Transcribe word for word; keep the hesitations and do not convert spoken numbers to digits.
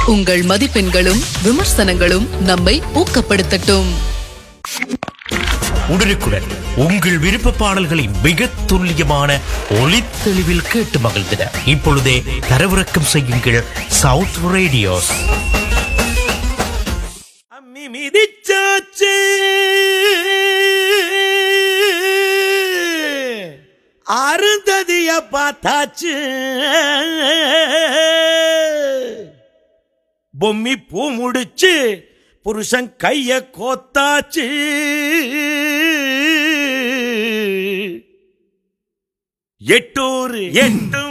உங்கள் மதிப்பெண்களும் விமர்சனங்களும் நம்மை ஊக்கப்படுத்தட்டும். உடனுக்குடன் உங்கள் விருப்ப பாடல்களை மிக துல்லியமான ஒளித்தெளிவில் கேட்டு மகிழ்ந்திட இப்பொழுதே தரவிறக்கம் செய்யுங்கள் சவுத் ரேடியோஸ். அம்மி மிதிச்சாச்சு அருந்ததிய பார்த்தாச்சு, பொம்மி பூ முடிச்சு புருஷன் கைய கோத்தாச்சு, எட்டூர் எட்டு